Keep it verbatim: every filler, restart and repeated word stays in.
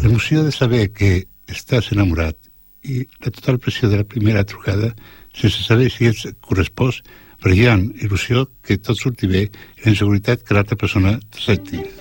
L'emoció de saber que estàs enamorat i la total pressió de la primera trucada sense saber si ets correspost, brillant il·lusió que tot surti bé i la inseguretat que l'altra persona t'accepti.